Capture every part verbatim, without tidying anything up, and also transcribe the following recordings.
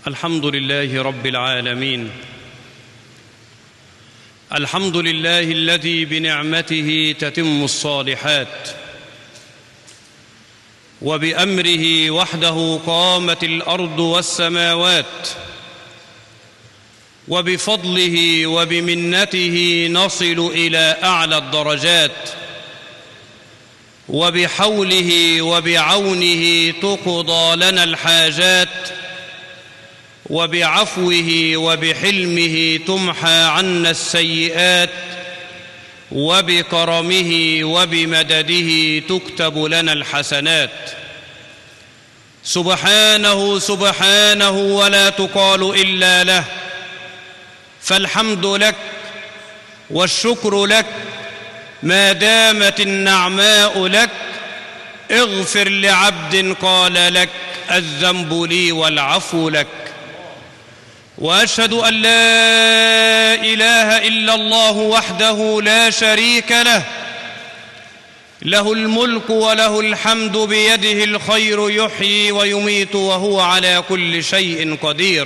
الحمد لله رب العالمين. الحمد لله الذي بنعمته تتم الصالحات، وبأمره وحده قامت الأرض والسماوات، وبفضله وبمنته نصل إلى أعلى الدرجات، وبحوله وبعونه تقضى لنا الحاجات، وبعفوه وبحلمه تمحى عنا السيئات، وبكرمه وبمدده تكتب لنا الحسنات. سبحانه سبحانه ولا تقال إلا له، فالحمد لك والشكر لك ما دامت النعماء لك. اغفر لعبد قال لك الذنب لي والعفو لك. وأشهد أن لا إله إلا الله وحده لا شريك له، له الملك وله الحمد بيده الخير يحيي ويميت وهو على كل شيء قدير.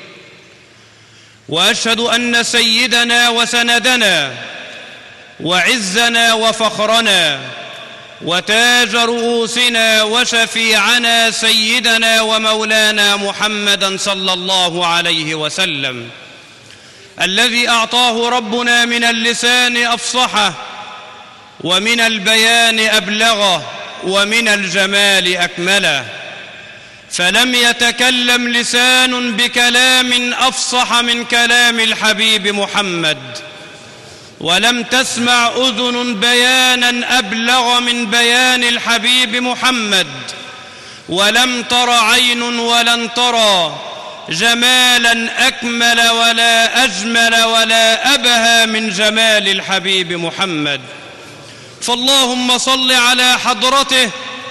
وأشهد أن سيدنا وسندنا وعزنا وفخرنا وتاج رؤوسنا وشفيعنا سيدنا ومولانا محمدًا صلى الله عليه وسلم، الذي أعطاه ربنا من اللسان أفصحه، ومن البيان أبلغه، ومن الجمال أكمله. فلم يتكلم لسان بكلام أفصح من كلام الحبيب محمد، ولم تسمع أذن بيانا أبلغ من بيان الحبيب محمد، ولم تر عين ولن ترى جمالا أكمل ولا أجمل ولا أبهى من جمال الحبيب محمد. فاللهم صل على حضرته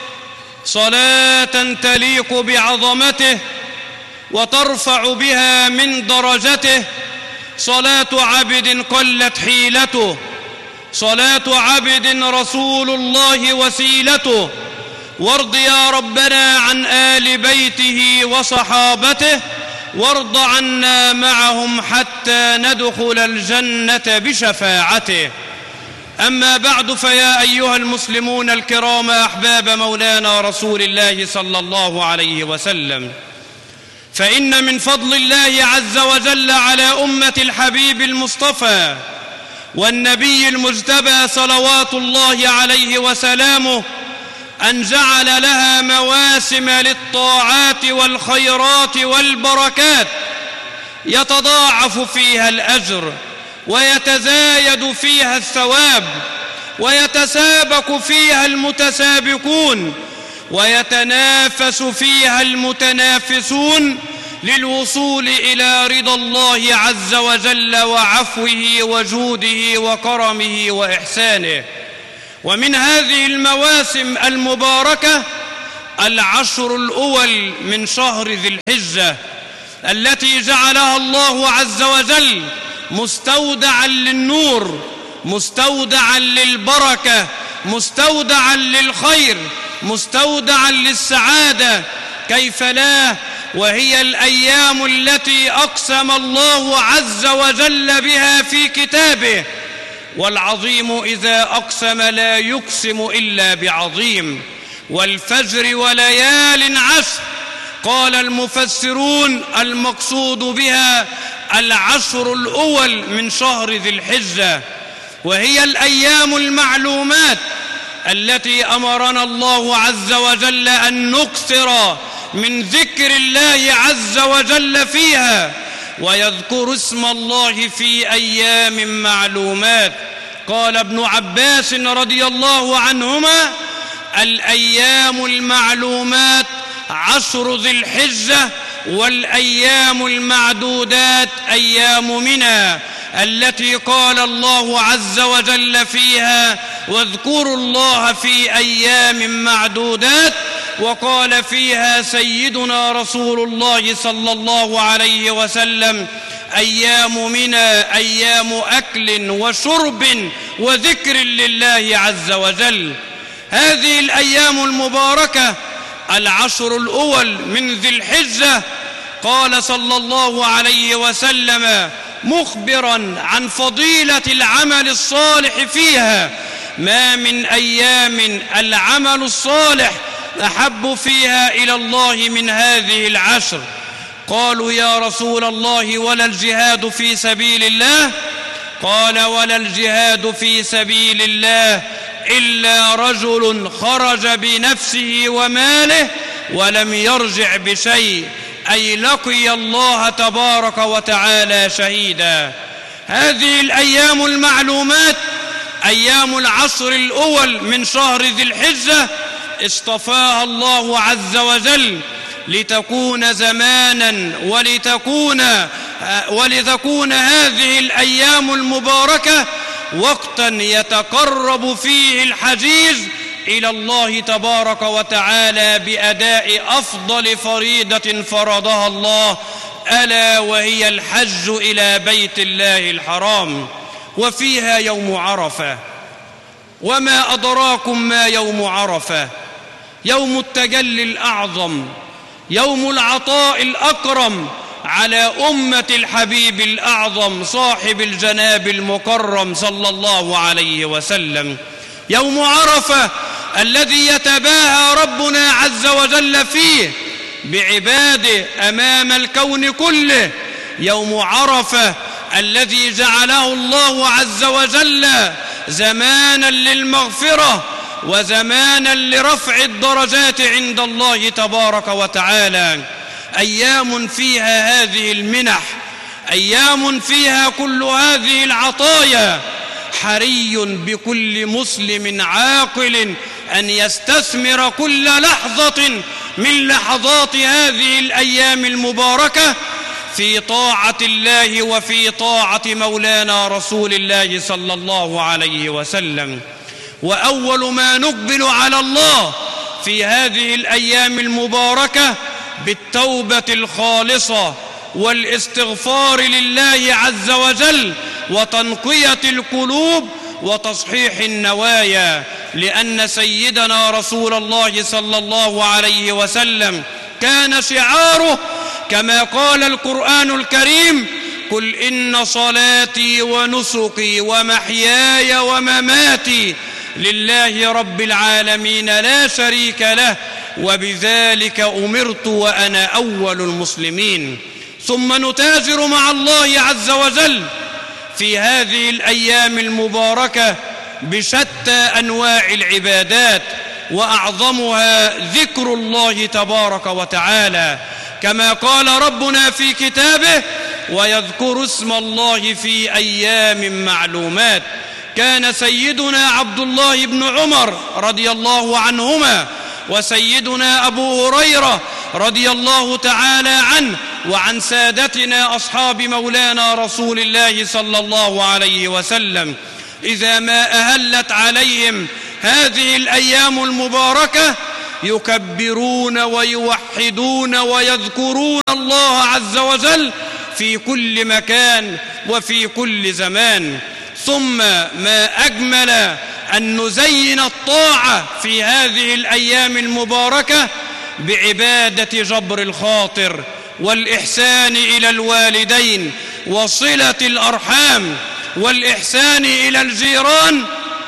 صلاة تليق بعظمته وترفع بها من درجته، صلاة عبد قلت حيلته، صلاة عبد رسول الله وسيلته. وارض يا ربنا عن آل بيته وصحابته، وارض عنا معهم حتى ندخل الجنة بشفاعته. أما بعد، فيا أيها المسلمون الكرام أحباب مولانا رسول الله صلى الله عليه وسلم، فإن من فضل الله عز وجل على أمة الحبيب المصطفى والنبي المجتبى صلوات الله عليه وسلامه أن جعل لها مواسم للطاعات والخيرات والبركات يتضاعف فيها الأجر، ويتزايد فيها الثواب، ويتسابق فيها المتسابقون، ويتنافس فيها المتنافسون للوصول إلى رضا الله عز وجل وعفوه وجوده وكرمه وإحسانه. ومن هذه المواسم المباركة العشر الأول من شهر ذي الحجة، التي جعلها الله عز وجل مستودعا للنور، مستودعا للبركة، مستودعا للخير، مستودعا للسعادة. كيف لا، وهي الأيام التي أقسم الله عز وجل بها في كتابه، والعظيم إذا أقسم لا يقسم إلا بعظيم، والفجر وليال عشر. قال المفسرون المقصود بها العشر الأول من شهر ذي الحجة، وهي الأيام المعلومات التي أمرنا الله عز وجل أن نكثر من ذكر الله عز وجل فيها، ويذكر اسم الله في أيام معلومات. قال ابن عباس رضي الله عنهما: الأيام المعلومات عشر ذي الحجة، والأيام المعدودات أيام منى، التي قال الله عز وجل فيها: واذكروا الله في أيام معدودات. وقال فيها سيدنا رسول الله صلى الله عليه وسلم: أيام منى أيام أكل وشرب وذكر لله عز وجل. هذه الأيام المباركة العشر الأول من ذي الحجة قال صلى الله عليه وسلم مخبرا عن فضيلة العمل الصالح فيها: ما من أيام العمل الصالح أحب فيها إلى الله من هذه العشر. قالوا يا رسول الله ولا الجهاد في سبيل الله؟ قال ولا الجهاد في سبيل الله إلا رجل خرج بنفسه وماله ولم يرجع بشيء، أي لقي الله تبارك وتعالى شهيدا. هذه الأيام المعلومات أيام العشر الأول من شهر ذي الحجة اصطفاها الله عز وجل لتكون زمانا ولتكون ولتكون هذه الأيام المباركة وقتا يتقرب فيه الحجيج إلى الله تبارك وتعالى بأداء أفضل فريضة فرضها الله، ألا وهي الحج إلى بيت الله الحرام. وفيها يوم عرفة. وما أدراكم ما يوم عرفة؟ يوم التجلي الأعظم، يوم العطاء الأكرم على أمة الحبيب الأعظم صاحب الجناب المكرم صلى الله عليه وسلم. يوم عرفة الذي يتباهى ربنا عز وجل فيه بعباده أمام الكون كله. يوم عرفة الذي جعله الله عز وجل زمانا للمغفرة وزمانا لرفع الدرجات عند الله تبارك وتعالى. أيام فيها هذه المنح، أيام فيها كل هذه العطايا. حري بكل مسلم عاقل أن يستثمر كل لحظة من لحظات هذه الأيام المباركة في طاعة الله وفي طاعة مولانا رسول الله صلى الله عليه وسلم. وأول ما نقبل على الله في هذه الأيام المباركة بالتوبة الخالصة والاستغفار لله عز وجل وتنقية القلوب وتصحيح النوايا، لأن سيدنا رسول الله صلى الله عليه وسلم كان شعاره كما قال القرآن الكريم: قل إن صلاتي ونسكي ومحياي ومماتي لله رب العالمين لا شريك له وبذلك أمرت وأنا أول المسلمين. ثم نتاجر مع الله عز وجل في هذه الأيام المباركة بشتى أنواع العبادات، وأعظمها ذكر الله تبارك وتعالى، كما قال ربنا في كتابه: ويذكر اسم الله في أيام معلومات. كان سيدنا عبد الله بن عمر رضي الله عنهما وسيدنا أبو هريرة رضي الله تعالى عنه وعن سادتنا أصحاب مولانا رسول الله صلى الله عليه وسلم إذا ما أهلت عليهم هذه الأيام المباركة يكبرون ويوحدون ويذكرون الله عز وجل في كل مكان وفي كل زمان. ثم ما أجمل أن نزين الطاعة في هذه الأيام المباركة بعبادة جبر الخاطر والإحسان إلى الوالدين وصلة الأرحام والإحسان إلى الجيران،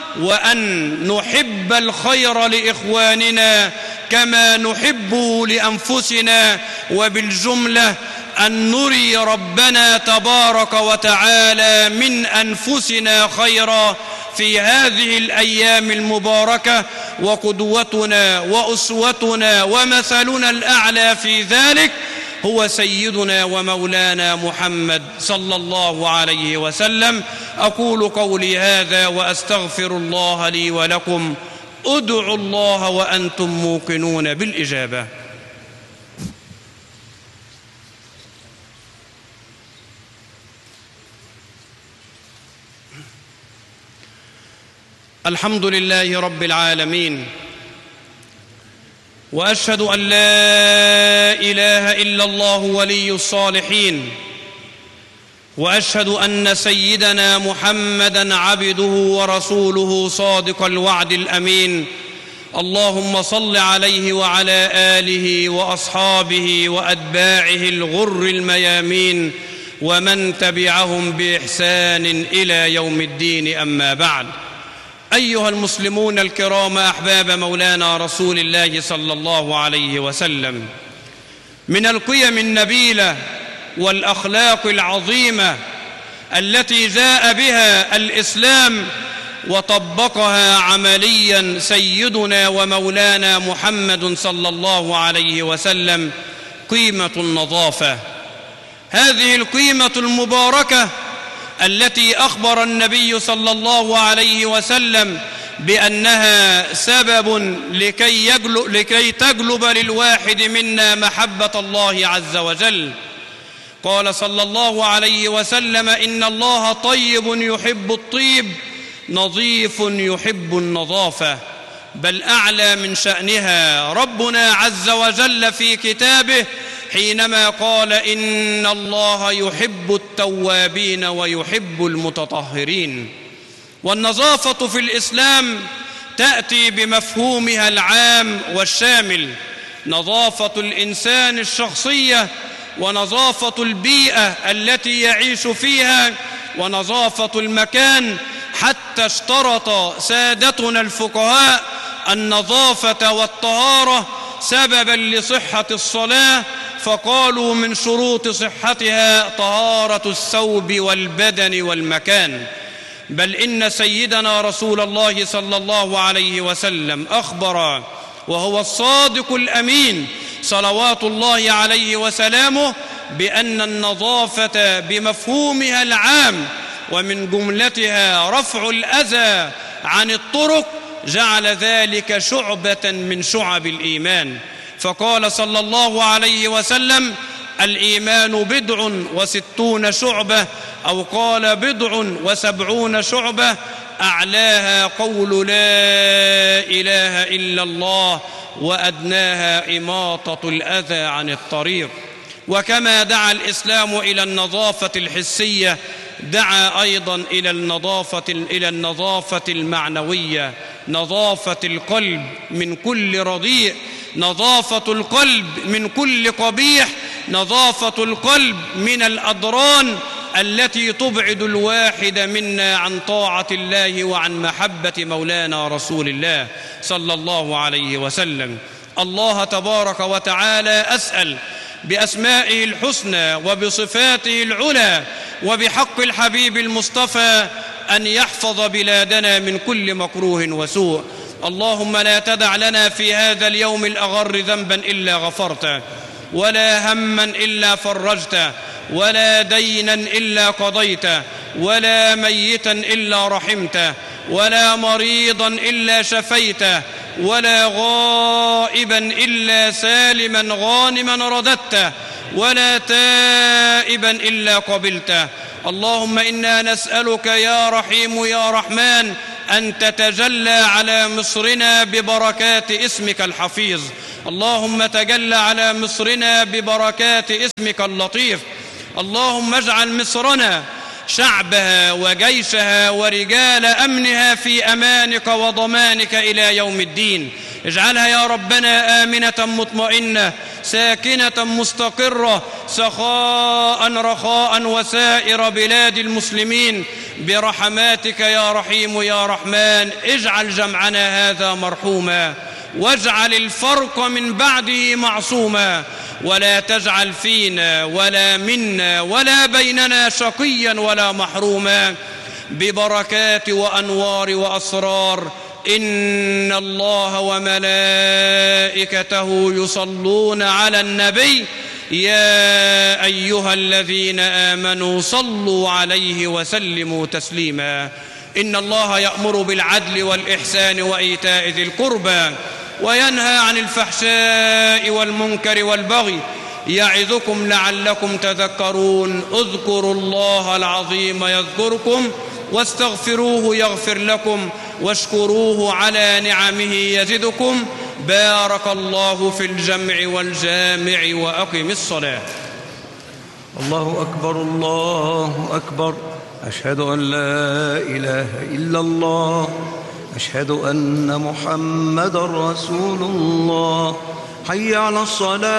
وأن نحب الخير لإخواننا كما نحبه لأنفسنا، وبالجملة أن نري ربنا تبارك وتعالى من أنفسنا خيرا في هذه الأيام المباركة. وقدوتنا وأسوتنا ومثلنا الأعلى في ذلك هو سيدنا ومولانا محمد صلى الله عليه وسلم. أقول قولي هذا وأستغفر الله لي ولكم. ادعوا الله وأنتم موقنون بالإجابة. الحمد لله رب العالمين، وأشهد أن لا إله إلا الله ولي الصالحين، وأشهد أن سيدنا محمدًا عبده ورسوله صادق الوعد الأمين. اللهم صل عليه وعلى آله وأصحابه وأتباعه الغر الميامين ومن تبعهم بإحسان إلى يوم الدين. أما بعد، أيها المسلمون الكرام أحباب مولانا رسول الله صلى الله عليه وسلم، من القيم النبيلة والأخلاق العظيمة التي جاء بها الإسلام وطبقها عمليا سيدنا ومولانا محمد صلى الله عليه وسلم قيمة النظافة. هذه القيمة المباركة التي أخبر النبي صلى الله عليه وسلم بأنها سبب لكي, يجلب لكي تجلب للواحد منا محبة الله عز وجل. قال صلى الله عليه وسلم: إن الله طيب يحب الطيب، نظيف يحب النظافة. بل أعلى من شأنها ربنا عز وجل في كتابه حينما قال: إن الله يحب التوابين ويحب المتطهرين. والنظافة في الإسلام تأتي بمفهومها العام والشامل: نظافة الإنسان الشخصية، ونظافة البيئة التي يعيش فيها، ونظافة المكان. حتى اشترط سادتنا الفقهاء النظافة والطهارة سببا لصحة الصلاة، فقالوا من شروط صحتها طهارة الثوب والبدن والمكان. بل إن سيدنا رسول الله صلى الله عليه وسلم أخبر وهو الصادق الأمين صلوات الله عليه وسلامه بأن النظافة بمفهومها العام ومن جملتها رفع الأذى عن الطرق جعل ذلك شعبة من شعب الإيمان. فقال صلى الله عليه وسلم: الإيمان بضع وستون شعبة، أو قال بضع وسبعون شعبة، أعلاها قول لا إله إلا الله، وأدناها إماطة الأذى عن الطريق. وكما دعا الإسلام إلى النظافة الحسية، دعا أيضا إلى النظافة إلى النظافة المعنوية، نظافة القلب من كل رديء، نظافة القلب من كل قبيح، نظافة القلب من الأضران التي تبعد الواحد منا عن طاعة الله وعن محبة مولانا رسول الله صلى الله عليه وسلم. الله تبارك وتعالى أسأل بأسمائه الحسنى وبصفاته العلى وبحق الحبيب المصطفى أن يحفظ بلادنا من كل مكروه وسوء. اللهم لا تدع لنا في هذا اليوم الأغر ذنبا إلا غفرته، ولا هما إلا فرجته، ولا دينا إلا قضيته، ولا ميتا إلا رحمته، ولا مريضا إلا شفيته، ولا غائبا إلا سالما غانما رددته، ولا تائبا إلا قبلته. اللهم إنا نسألك يا رحيم يا رحمن أن تتجلى على مصرنا ببركات اسمك الحفيظ. اللهم تجلى على مصرنا ببركات اسمك اللطيف. اللهم اجعل مصرنا شعبها وجيشها ورجال أمنها في أمانك وضمانك إلى يوم الدين. اجعلها يا ربنا آمنة مطمئنة ساكنة مستقرة سخاء رخاء وسائر بلاد المسلمين برحماتك يا رحيم يا رحمن. اجعل جمعنا هذا مرحوما، واجعل الفرق من بعده معصوما، ولا تجعل فينا ولا منا ولا بيننا شقيا ولا محروما، ببركات وأنوار وأسرار إن الله وملائكته يصلون على النبي يا أيها الذين آمنوا صلوا عليه وسلموا تسليما. إن الله يأمر بالعدل والإحسان وإيتاء ذي القربى وينهى عن الفحشاء والمنكر والبغي يعظكم لعلكم تذكرون. اذكروا الله العظيم يذكركم واستغفروه يغفر لكم واشكروه على نعمه يزدكم. بارك الله في الجمع والجامع وأقم الصلاة. الله أكبر الله أكبر. أشهد أن لا إله إلا الله أشهد أن محمد رسول الله. حي على الصلاة.